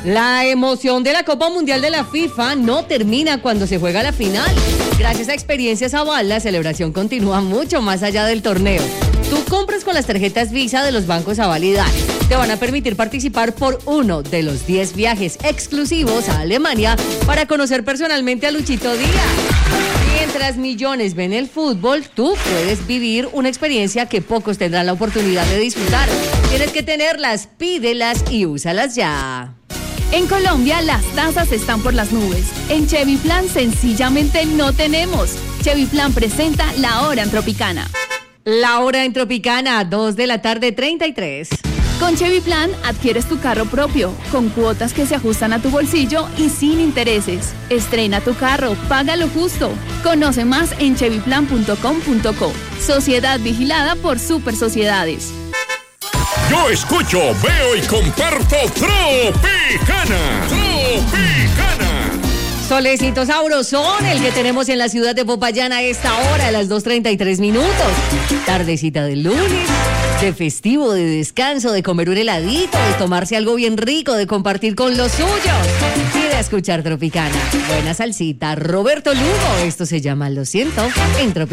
La emoción de la Copa Mundial de la FIFA no termina cuando se juega la final. Gracias a Experiencias Aval, la celebración continúa mucho más allá del torneo. Tú compras con las tarjetas Visa de los bancos Aval y Dale. Te van a permitir participar por uno de los 10 viajes exclusivos a Alemania para conocer personalmente a Luchito Díaz. Mientras millones ven el fútbol, tú puedes vivir una experiencia que pocos tendrán la oportunidad de disfrutar. Tienes que tenerlas, pídelas y úsalas ya. En Colombia las tasas están por las nubes. En Chevy Plan sencillamente no tenemos. Chevy Plan presenta La Hora en Tropicana. La Hora en Tropicana, 2:33 p.m. Con Chevy Plan adquieres tu carro propio, con cuotas que se ajustan a tu bolsillo y sin intereses. Estrena tu carro, paga lo justo. Conoce más en chevyplan.com.co. Sociedad vigilada por Super Sociedades. Yo escucho, veo y comparto Tropicana. Tropicana. Solecito sabrosón, el que tenemos en la ciudad de Popayán a esta hora, a las 2:33 p.m. Tardecita del lunes, de festivo, de descanso, de comer un heladito, de tomarse algo bien rico, de compartir con los suyos y de escuchar Tropicana. Buena salsita. Roberto Lugo, esto se llama Lo Siento en Tropicana.